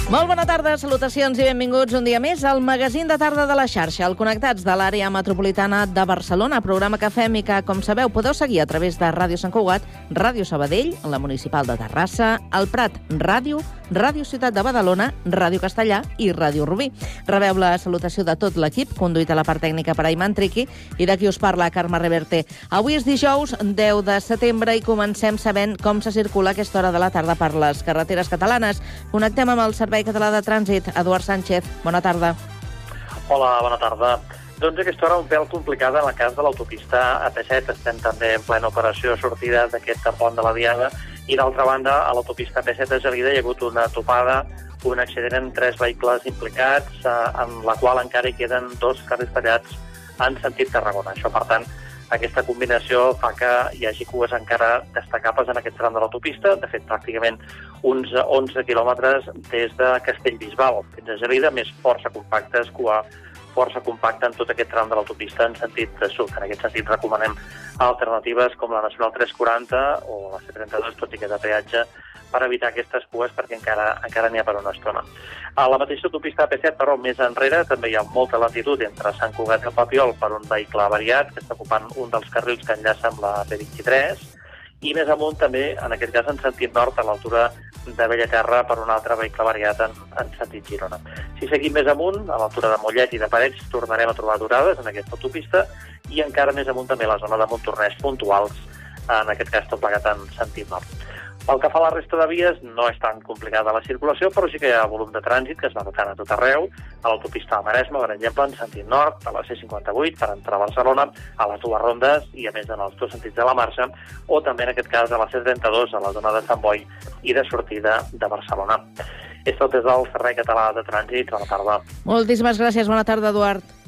Molt bona tarda, salutacions i benvinguts un dia més al magazín de tarda de la xarxa, el Connectats de l'àrea metropolitana de Barcelona, programa que fem i que, com sabeu, podeu seguir a través de Ràdio Sant Cugat, Ràdio Sabadell, la Municipal de Terrassa, el Prat Ràdio, Ràdio Ciutat de Badalona, Ràdio Castellà i Ràdio Rubí. Rebeu la salutació de tot l'equip, conduït a la part tècnica per Ayman Triqui, i de qui us parla, Carme Reverte. Avui és dijous 10 de setembre i comencem sabent com se circula a aquesta hora de la tarda per les carreteres catalanes. Connectem amb el Servei Català de Trànsit. Eduard Sánchez, bona tarda. Hola, bona tarda. Doncs aquesta hora un pèl complicada en el cas de l'autopista AP7. Estem també en plena operació sortida d'aquest pont de la Diada. I d'altra banda, a l'autopista AP7 de Gelida hi ha hagut una topada, un accident amb 3 vehicles implicats, en la qual encara hi queden 2 carrils tallats en sentit Tarragona. Això, per tant, aquesta combinació fa que hi hagi cues encara destacables en aquest tram de l'autopista. De fet, pràcticament uns 11 quilòmetres des de Castellbisbal fins a Gelida, més força compactes, cua força compacta en tot aquest tram de l'autopista en sentit de sud. En aquest sentit recomanem alternatives com la Nacional 340 o la C32, tot i que de peatge, per evitar aquestes cues perquè encara n'hi ha per una estona. A la mateixa autopista AP7, però més enrere, també hi ha molta latitud entre Sant Cugat i el Papiol per un vehicle avariat que està ocupant un dels carrils que enllaça amb la P23, i més amunt també, en aquest cas en sentit nord, a l'altura de Bellaterra per un altre vehicle variat en sentit Girona. Si seguim més amunt, a l'altura de Mollet i de Parets, tornarem a trobar aturades en aquesta autopista i encara més amunt també a la zona de Montornès puntuals, en aquest cas tot plegat en sentit nord. Pel que fa a la resta de vies, no és tan complicada la circulació, però sí que hi ha volum de trànsit que es va notant a tot arreu, a l'autopista del Maresme, per exemple, en sentit nord, a la C58, per entrar a Barcelona, a les dues rondes i, a més, en els dos sentits de la marxa, o també, en aquest cas, a la C32, a la zona de Sant Boi i de sortida de Barcelona. És tot des del Servei Català de Trànsit. Bona tarda. Moltíssimes gràcies. Bona tarda, Eduard.